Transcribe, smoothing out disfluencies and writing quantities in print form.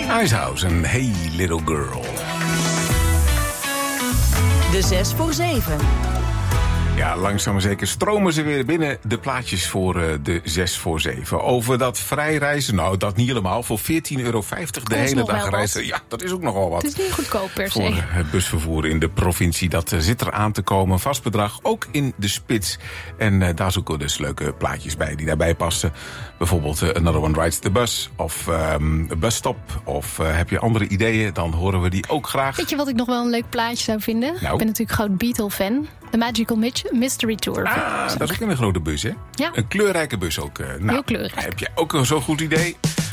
Icehouse en Hey Little Girl. De 6 voor 7. Ja, langzaam maar zeker stromen ze weer binnen de plaatjes voor de 6 voor 7. Over dat vrij reizen, nou dat niet helemaal, voor €14,50 de hele dag reizen. Ja, dat is ook nogal wat. Het is niet goedkoop per se. Voor het busvervoer in de provincie, dat zit er aan te komen. Vast bedrag, ook in de spits. En daar zoeken we dus leuke plaatjes bij die daarbij passen. Bijvoorbeeld Another One Rides the Bus of Busstop. Of heb je andere ideeën, dan horen we die ook graag. Weet je wat ik nog wel een leuk plaatje zou vinden? Nou? Ik ben natuurlijk groot Beatle-fan. The Magical Mystery Tour. Dat is ook in een grote bus, hè? Ja. Een kleurrijke bus ook. Heel kleurig. Heb je ook zo'n goed idee?